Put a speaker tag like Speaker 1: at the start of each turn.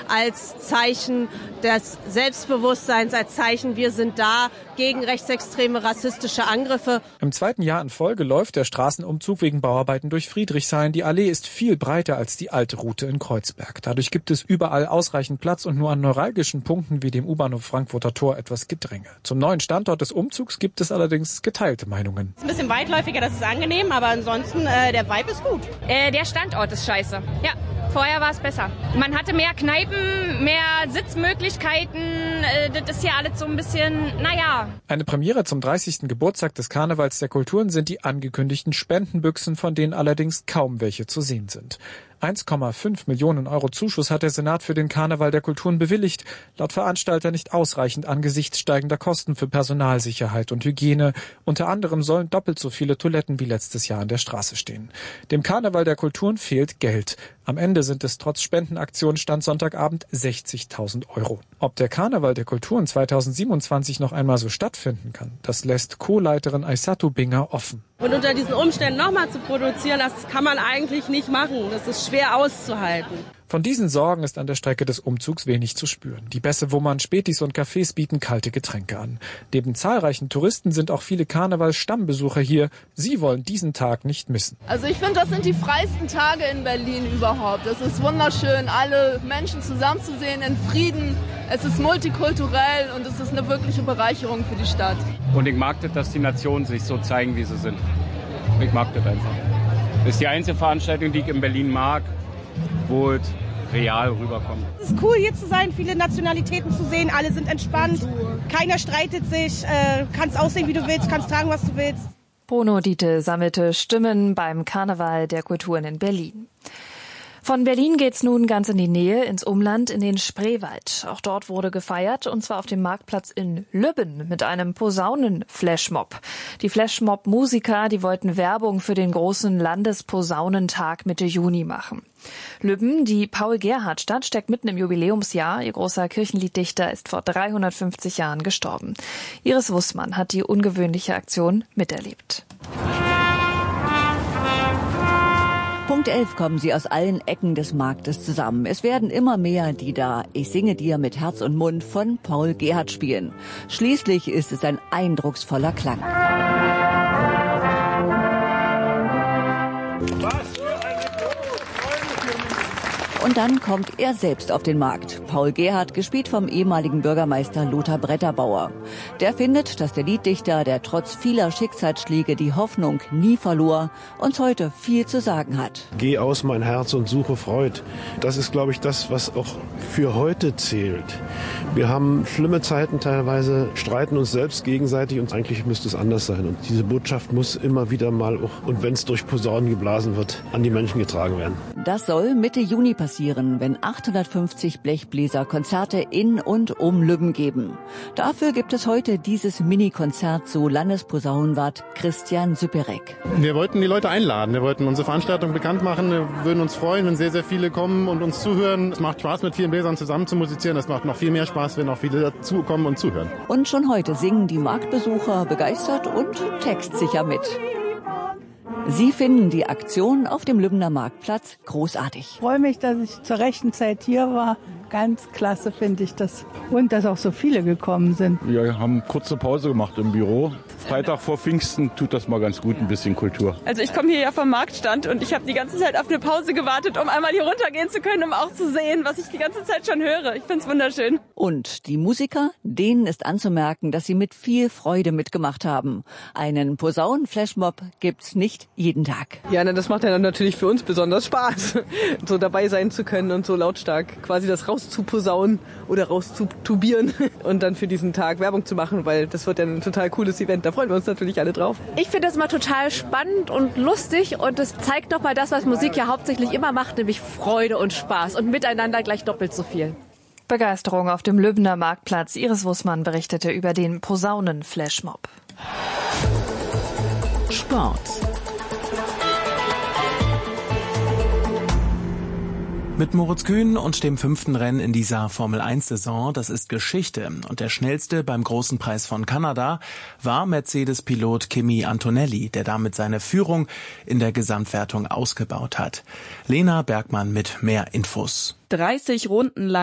Speaker 1: als Zeichen des Selbstbewusstseins, als Zeichen, wir sind da gegen rechtsextreme, rassistische Angriffe.
Speaker 2: Im zweiten Jahr in Folge läuft der Straßenumzug wegen Bauarbeiten durch Friedrichshain. Die Allee ist viel breiter als die alte Route in Kreuzberg. Dadurch gibt es überall ausreichend Platz und nur an neuralgischen Punkten wie dem U-Bahnhof Frankfurter Tor etwas Gedränge. Zum neuen Standort des Umzugs gibt es allerdings geteilte Meinungen.
Speaker 3: Es ist ein bisschen weitläufiger, das ist angenehm, aber ansonsten der Vibe ist gut.
Speaker 4: Der Standort ist scheiße. Ja, vorher war es besser. Man hatte mehr Kneipen, mehr Sitzmöglichkeiten. Das ist ja alles so ein bisschen, naja.
Speaker 2: Eine Premiere zum 30. Geburtstag des Karnevals der Kulturen sind die angekündigten Spendenbüchsen, von denen allerdings kaum welche zu sehen sind. 1,5 Millionen Euro Zuschuss hat der Senat für den Karneval der Kulturen bewilligt. Laut Veranstalter nicht ausreichend angesichts steigender Kosten für Personalsicherheit und Hygiene. Unter anderem sollen doppelt so viele Toiletten wie letztes Jahr an der Straße stehen. Dem Karneval der Kulturen fehlt Geld. Am Ende sind es trotz Spendenaktion Stand Sonntagabend 60.000 Euro. Ob der Karneval der Kulturen 2027 noch einmal so stattfinden kann, das lässt Co-Leiterin Aissatu Binger offen.
Speaker 1: Und unter diesen Umständen nochmal zu produzieren, das kann man eigentlich nicht machen. Das ist schwer auszuhalten.
Speaker 2: Von diesen Sorgen ist an der Strecke des Umzugs wenig zu spüren. Die Bässe Wummern, Spätis und Cafés bieten kalte Getränke an. Neben zahlreichen Touristen sind auch viele Karneval-Stammbesucher hier. Sie wollen diesen Tag nicht missen.
Speaker 5: Also ich finde, das sind die freisten Tage in Berlin überhaupt. Es ist wunderschön, alle Menschen zusammenzusehen in Frieden. Es ist multikulturell und es ist eine wirkliche Bereicherung für die Stadt.
Speaker 6: Und ich mag das, dass die Nationen sich so zeigen, wie sie sind. Ich mag das einfach. Das ist die einzige Veranstaltung, die ich in Berlin mag, wo es real rüberkommt.
Speaker 3: Es ist cool, hier zu sein, viele Nationalitäten zu sehen. Alle sind entspannt, keiner streitet sich, kannst aussehen, wie du willst, kannst tragen, was du willst.
Speaker 7: Bruno Dietl sammelte Stimmen beim Karneval der Kulturen in Berlin. Von Berlin geht's nun ganz in die Nähe, ins Umland, in den Spreewald. Auch dort wurde gefeiert, und zwar auf dem Marktplatz in Lübben mit einem Posaunen-Flashmob. Die Flashmob-Musiker, die wollten Werbung für den großen Landesposaunentag Mitte Juni machen. Lübben, die Paul-Gerhardt-Stadt, steckt mitten im Jubiläumsjahr. Ihr großer Kirchenlieddichter ist vor 350 Jahren gestorben. Iris Wussmann hat die ungewöhnliche Aktion miterlebt.
Speaker 8: Punkt 11 kommen sie aus allen Ecken des Marktes zusammen. Es werden immer mehr, die da Ich singe dir mit Herz und Mund von Paul Gerhardt spielen. Schließlich ist es ein eindrucksvoller Klang. Und dann kommt er selbst auf den Markt. Paul Gerhardt, gespielt vom ehemaligen Bürgermeister Lothar Bretterbauer. Der findet, dass der Lieddichter, der trotz vieler Schicksalsschläge die Hoffnung nie verlor, uns heute viel zu sagen hat.
Speaker 9: Geh aus mein Herz und suche Freud. Das ist, glaube ich, das, was auch für heute zählt. Wir haben schlimme Zeiten teilweise, streiten uns selbst gegenseitig und eigentlich müsste es anders sein. Und diese Botschaft muss immer wieder mal, auch, und wenn es durch Posaunen geblasen wird, an die Menschen getragen werden.
Speaker 8: Das soll Mitte Juni passieren, wenn 850 Blechbläser Konzerte in und um Lübben geben. Dafür gibt es heute dieses Mini-Konzert zu Landesposaunenwart Christian Süperek.
Speaker 10: Wir wollten die Leute einladen, wir wollten unsere Veranstaltung bekannt machen, wir würden uns freuen, wenn sehr, sehr viele kommen und uns zuhören. Es macht Spaß, mit vielen Bläsern zusammen zu musizieren, es macht noch viel mehr Spaß, wenn auch viele dazukommen und zuhören.
Speaker 8: Und schon heute singen die Marktbesucher begeistert und textsicher mit. Sie finden die Aktion auf dem Lübbener Marktplatz großartig.
Speaker 11: Ich freue mich, dass ich zur rechten Zeit hier war. Ganz klasse finde ich das. Und dass auch so viele gekommen sind.
Speaker 12: Wir haben kurze Pause gemacht im Büro. Freitag vor Pfingsten tut das mal ganz gut, ein bisschen Kultur.
Speaker 13: Also ich komme hier ja vom Marktstand und ich habe die ganze Zeit auf eine Pause gewartet, um einmal hier runtergehen zu können, um auch zu sehen, was ich die ganze Zeit schon höre. Ich finde es wunderschön.
Speaker 8: Und die Musiker, denen ist anzumerken, dass sie mit viel Freude mitgemacht haben. Einen Posaunen-Flashmob gibt's nicht jeden Tag.
Speaker 14: Ja, das macht ja dann natürlich für uns besonders Spaß, so dabei sein zu können und so lautstark quasi das rauszuposaunen oder rauszutubieren und dann für diesen Tag Werbung zu machen, weil das wird ja ein total cooles Event. Da freuen wir uns natürlich alle drauf.
Speaker 15: Ich finde das immer total spannend und lustig und es zeigt nochmal das, was Musik ja hauptsächlich immer macht, nämlich Freude und Spaß und miteinander gleich doppelt so viel.
Speaker 7: Begeisterung auf dem Lübbener Marktplatz. Iris Wussmann berichtete über den Posaunen-Flashmob.
Speaker 16: Sport. Mit Moritz Kühn und dem 5. Rennen in dieser Formel-1-Saison, das ist Geschichte. Und der schnellste beim Großen Preis von Kanada war Mercedes-Pilot Kimi Antonelli, der damit seine Führung in der Gesamtwertung ausgebaut hat. Lena Bergmann mit mehr Infos.
Speaker 17: 30 Runden lang